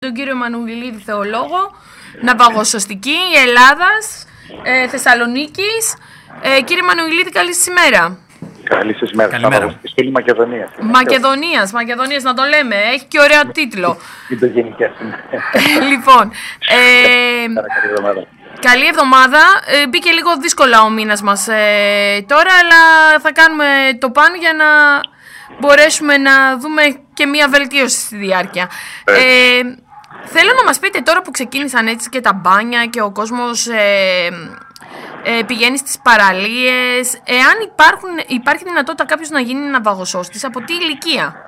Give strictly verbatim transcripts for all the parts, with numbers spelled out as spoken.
Τον κύριο Μανουηλίδη, θεολόγο, ναυαγοσωστική, Ελλάδας, ε, Θεσσαλονίκης. Ε, κύριε Μανουηλίδη, καλή σας ημέρα. Καλή σας ημέρα. Καλημέρα. Στη Μακεδονία. Μακεδονίας, Μακεδονίας να το λέμε, έχει και ωραίο τίτλο. Συντογενικές. Λοιπόν, ε, καλή εβδομάδα. Ε, μπήκε λίγο δύσκολα ο μήνας μας ε, τώρα, αλλά θα κάνουμε το πάνω για να μπορέσουμε να δούμε και μία βελτίωση στη διάρκεια. Ε, θέλω να μας πείτε τώρα που ξεκίνησαν έτσι και τα μπάνια και ο κόσμος ε, ε, πηγαίνει στις παραλίες, εάν υπάρχουν, υπάρχει δυνατότητα κάποιος να γίνει ναυαγοσώστης, από τι ηλικία?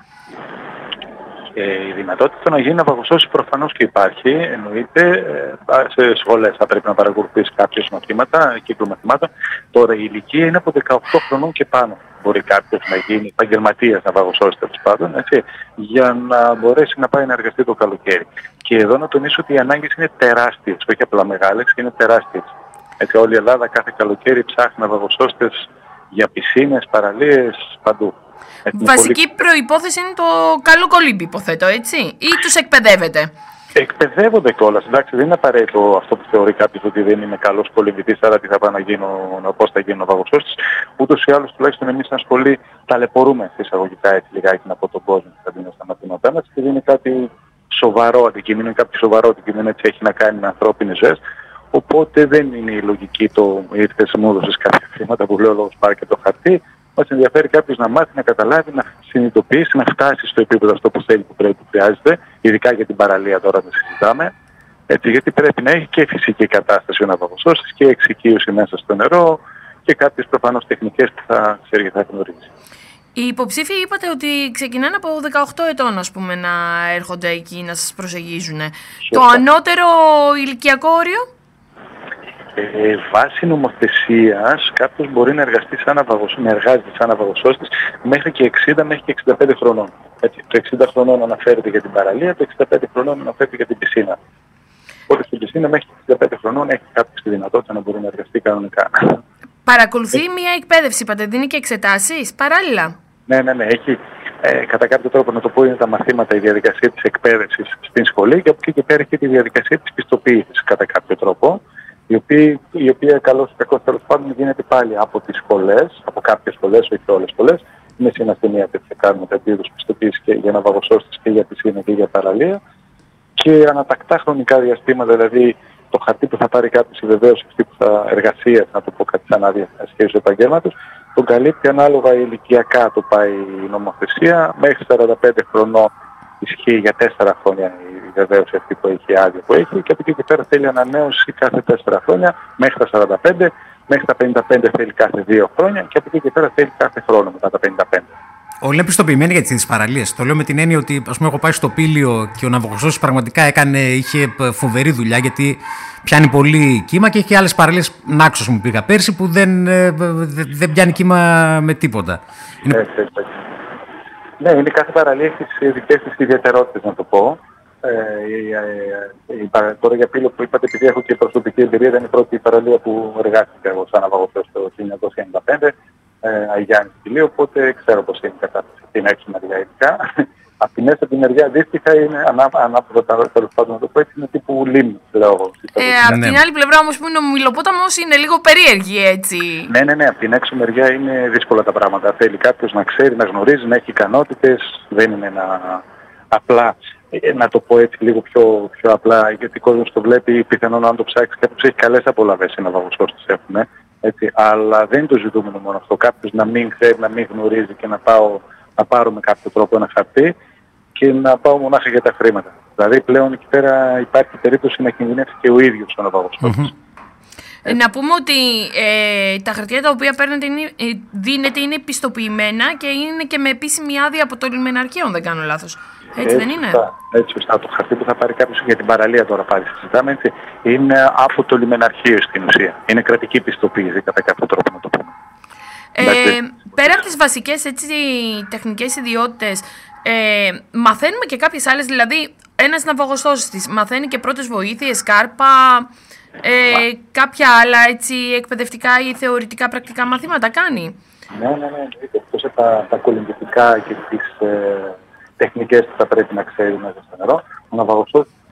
Ε, η δυνατότητα να γίνει ναυαγοσώστης προφανώς και υπάρχει, εννοείται. Ε, σε σχολές θα πρέπει να παρακολουθήσει κάποιες μαθήματα, κύκλο μαθημάτων. Τώρα η ηλικία είναι από δεκαοκτώ χρονών και πάνω. Μπορεί κάποιος να γίνει επαγγελματίας ναυαγοσώστης τέλος πάντων, έτσι, για να μπορέσει να πάει να εργαστεί το καλοκαίρι. Και εδώ να τονίσω ότι οι ανάγκες είναι τεράστιες, όχι απλά μεγάλες, είναι τεράστιες. Έτσι, όλη η Ελλάδα κάθε καλοκαίρι ψάχνει ναυαγοσώστες για πισίνες, παραλίες, παντού. Έτσι, βασική πολύ... προϋπόθεση είναι το καλό κολύμπι, υποθέτω, έτσι, ή τους εκπαιδεύετε? Εκπαιδεύονται κιόλας. Εντάξει, δεν είναι απαραίτητο αυτό που θεωρεί κάποιος ότι δεν είναι καλός κολυμβητής, άρα τι θα πάω να γίνω, πώς θα γίνω ναυαγοσώστης. Ούτως ή άλλως, τουλάχιστον εμείς σαν σχολή ταλαιπωρούμε εισαγωγικά έτσι λιγάκι από τον κόσμο που θα δίνει στα μαθήματά μας, και δεν είναι κάτι σοβαρό αντικείμενο, είναι κάτι σοβαρό αντικείμενο, έτσι έχει να κάνει με ανθρώπινες ζωές. Οπότε δεν είναι η λογική το ήρθες μου έδωσες κάποια χρήματα που λέω ο λόγος πάρει και το χαρτί. Μας ενδιαφέρει κάποιος να μάθει, να καταλάβει, να συνειδητοποιήσει, να φτάσει στο επίπεδο αυτό που θέλει, που πρέπει, που χρειάζεται, ειδικά για την παραλία τώρα να συζητάμε. Έτσι, γιατί πρέπει να έχει και φυσική κατάσταση ο ναυαγοσώστης και εξοικείωση μέσα στο νερό και κάποιες προφανώς τεχνικές που θα ξέρει και θα γνωρίζει. Οι υποψήφοι είπατε ότι ξεκινάνε από δεκαοκτώ ετών, ας πούμε, να έρχονται εκεί να σας προσεγγίζουν. Το ανώτερο ηλικιακό όριο? Ε, βάσει νομοθεσίας κάποιος μπορεί να εργαστεί σαν ναυαγοσώστης, να εργάζεται σαν ναυαγοσώστης μέχρι και εξήντα μέχρι και εξήντα πέντε χρονών. Έτσι, το εξήντα χρονών αναφέρεται για την παραλία, το εξήντα πέντε χρονών αναφέρεται για την πισίνα. Οπότε στην πισίνα μέχρι και εξήντα πέντε χρονών έχει κάποιος τη δυνατότητα να μπορεί να εργαστεί κανονικά. Παρακολουθεί ε, μια εκπαίδευση, είπατε, δίνει και εξετάσεις παράλληλα? Ναι, ναι, ναι. Έχει ε, κατά κάποιο τρόπο, να το πω, είναι τα μαθήματα, η διαδικασία της εκπαίδευσης στην σχολή, και από εκεί και πέρα έχει τη διαδικασία της πιστοποίησης κατά κάποιο τρόπο. Η οποία, η οποία καλώς ή κακώς τέλος πάντων γίνεται πάλι από τις σχολές, από κάποιες σχολές, όχι όλες τις σχολές. Είναι συναστημία που θα κάνουμε τέτοιου είδους πιστοποίηση και για ναυαγοσώστης και για πισίνα και για παραλία. Και ανατακτά χρονικά διαστήματα, δηλαδή το χαρτί που θα πάρει κάποιος, η βεβαίωση αυτή που θα εργασία, να το πω κάτι σαν άδεια σχέση του επαγγέλματος, τον καλύπτει ανάλογα ηλικιακά, το πάει η νομοθεσία. Μέχρι σαράντα πέντε χρονών ισχύει για τέσσερα χρόνια η βεβαίωση αυτή που έχει, άδεια που έχει, και από εκεί και πέρα θέλει ανανέωση κάθε τέσσερα χρόνια, μέχρι τα σαράντα πέντε, μέχρι τα πενήντα πέντε θέλει κάθε δύο χρόνια, και από εκεί και πέρα θέλει κάθε χρόνο μετά τα πενήντα πέντε. Όλοι είναι πιστοποιημένοι για τις παραλίες. Το λέω με την έννοια ότι, ας πούμε, έχω πάει στο Πήλιο και ο ναυαγοσώστης πραγματικά έκανε, είχε φοβερή δουλειά, γιατί πιάνει πολύ κύμα, και έχει και άλλες παραλίες, Νάξος μου πήγα πέρσι, που δεν, δεν πιάνει κύμα με τίποτα. Είναι... Έτσι, έτσι. Ναι, είναι κάθε παραλία έχει τις δικές της ιδιαιτερότητες, να το πω. Ε, ε, ε, ε, τώρα για Πήλιο που είπατε, επειδή έχω και προσωπική εμπειρία, ήταν η πρώτη παραλία που εργάστηκα εγώ σαν ναυαγοσώστης το χίλια εννιακόσια ενενήντα πέντε, ε, Αγιάννη Πήλιο, οπότε ξέρω πώς είναι η κατάσταση. Την έξι μεριά ειδικά. Απ' την έσω την μεριά αντίστοιχα είναι ανάποδα, τέλος πάντων να το πω έτσι, είναι τύπου λίμνη, λέω εγώ. Ε, απ' την άλλη πλευρά όμως που είναι ο Μιλοπόταμος είναι λίγο περίεργη, έτσι. Ναι, ναι, ναι, απ' την έξω μεριά είναι δύσκολα τα πράγματα. Θέλει κάποιος να ξέρει, να γνωρίζει, να έχει ικανότητες, δεν είναι ένα απλά, να το πω έτσι λίγο πιο, πιο απλά, γιατί ο κόσμος το βλέπει, πιθανόν αν το ψάξει κάποιος έχει καλές απολαυές, οι ναυαγοσώστες έχουν, έτσι, αλλά δεν είναι το ζητούμενο μόνο αυτό. Κάποιος να μην ξέρει, να μην γνωρίζει και να, πάω, να πάρω με κάποιο τρόπο ένα χαρτί και να πάω μονάχα για τα χρήματα. Δηλαδή πλέον εκεί πέρα υπάρχει περίπτωση να κινδυνεύσει και ο ίδιος ο ναυαγοσώστης. Mm-hmm. Να πούμε ότι ε, τα χαρτιά τα οποία παίρνετε είναι, ε, δίνετε είναι πιστοποιημένα και είναι και με επίσημη άδεια από το λιμεναρχείο, αν δεν κάνω λάθος. Έτσι, έτσι δεν είναι? Σωστά, έτσι σωστά. Το χαρτί που θα πάρει κάποιος για την παραλία τώρα πάλι συζητάμε, έτσι, είναι από το λιμεναρχείο στην ουσία. Είναι κρατική πιστοποίηση κατά κάποιο τρόπο, να το πούμε. Ε, πέρα από τις βασικές έτσι, τεχνικές ιδιότητες, ε, μαθαίνουμε και κάποιες άλλες, δηλαδή ένας ναυαγοσώστης μαθαίνει και πρώτες βοήθειες, κάρπα, ε, κάποια άλλα έτσι, εκπαιδευτικά ή θεωρητικά πρακτικά μαθήματα κάνει? Ναι, ναι, ναι. Εκτός από τα, τα κολυμβητικά και τις ε, τεχνικές που θα πρέπει να ξέρει μέσα στο νερό, ο ναυαγοσώστης